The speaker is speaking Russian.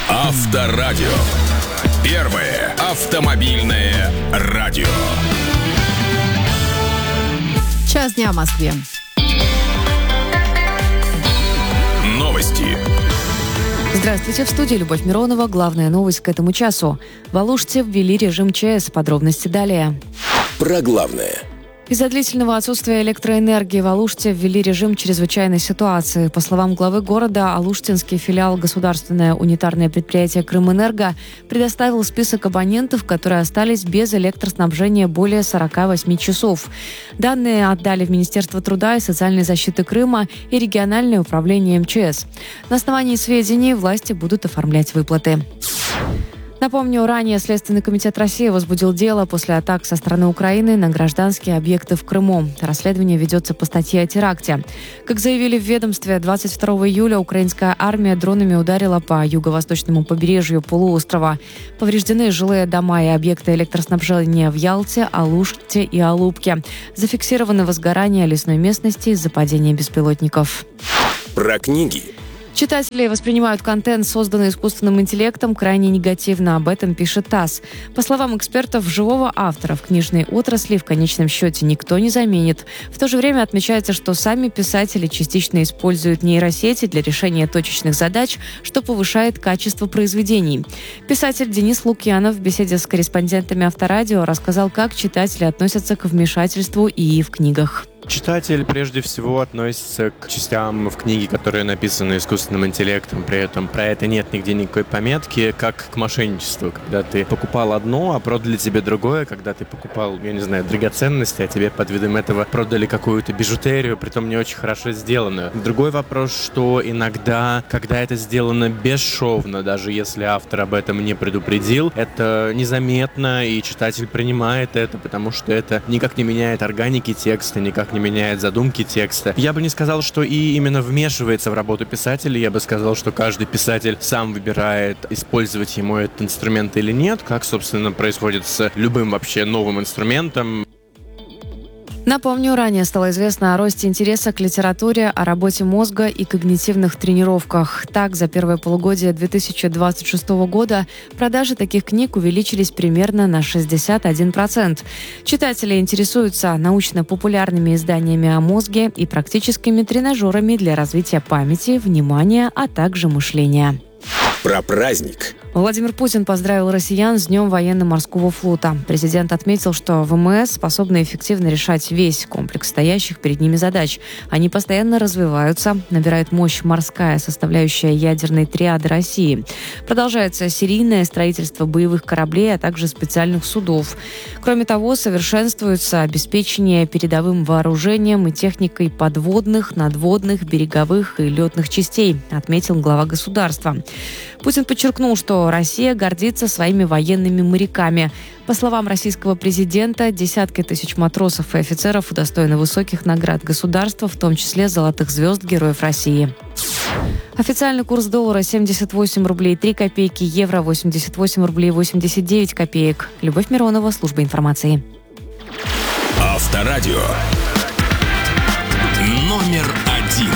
Авторадио. Первое автомобильное радио. Час дня в Москве. Новости. Здравствуйте, в студии Любовь Миронова. Главная новость к этому часу. В Алуште ввели режим ЧС. Подробности далее. Про главное. Из-за длительного отсутствия электроэнергии в Алуште ввели режим чрезвычайной ситуации. По словам главы города, алуштинский филиал государственное унитарное предприятие «Крымэнерго» предоставил список абонентов, которые остались без электроснабжения более 48 часов. Данные отдали в Министерство труда и социальной защиты Крыма и региональное управление МЧС. На основании сведений власти будут оформлять выплаты. Напомню, ранее Следственный комитет России возбудил дело после атак со стороны Украины на гражданские объекты в Крыму. Расследование ведется по статье о теракте. Как заявили в ведомстве, 22 июля украинская армия дронами ударила по юго-восточному побережью полуострова. Повреждены жилые дома и объекты электроснабжения в Ялте, Алуште и Алупке. Зафиксированы возгорания лесной местности из-за падения беспилотников. Про книги. Читатели воспринимают контент, созданный искусственным интеллектом, крайне негативно. Об этом пишет ТАСС. По словам экспертов, живого автора в книжной отрасли в конечном счете никто не заменит. В то же время отмечается, что сами писатели частично используют нейросети для решения точечных задач, что повышает качество произведений. Писатель Денис Лукьянов в беседе с корреспондентами Авторадио рассказал, как читатели относятся к вмешательству ИИ в книгах. Читатель прежде всего относится к частям в книге, которые написаны искусственным интеллектом, при этом про это нет нигде никакой пометки, как к мошенничеству, когда ты покупал одно, а продали тебе другое, когда ты покупал, я не знаю, драгоценности, а тебе под видом этого продали какую-то бижутерию, притом не очень хорошо сделанную. Другой вопрос, что иногда, когда это сделано бесшовно, даже если автор об этом не предупредил, это незаметно, и читатель принимает это, потому что это никак не меняет органики текста, никак не меняет задумки текста. Я бы не сказал, что и именно вмешивается в работу писателя. Я бы сказал, что каждый писатель сам выбирает, использовать ему этот инструмент или нет, как, собственно, происходит с любым вообще новым инструментом. Напомню, ранее стало известно о росте интереса к литературе, о работе мозга и когнитивных тренировках. Так, за первое полугодие 2026 года продажи таких книг увеличились примерно на 61%. Читатели интересуются научно-популярными изданиями о мозге и практическими тренажерами для развития памяти, внимания, а также мышления. Про праздник. Владимир Путин поздравил россиян с Днем военно-морского флота. Президент отметил, что ВМС способны эффективно решать весь комплекс стоящих перед ними задач. Они постоянно развиваются, набирает мощь морская составляющая ядерной триады России. Продолжается серийное строительство боевых кораблей, а также специальных судов. Кроме того, совершенствуется обеспечение передовым вооружением и техникой подводных, надводных, береговых и летных частей, отметил глава государства. Путин подчеркнул, что Россия гордится своими военными моряками. По словам российского президента, десятки тысяч матросов и офицеров удостоены высоких наград государства, в том числе золотых звезд Героев России. Официальный курс доллара 78 рублей 3 копейки, евро 88 рублей 89 копеек. Любовь Миронова, служба информации. Авторадио.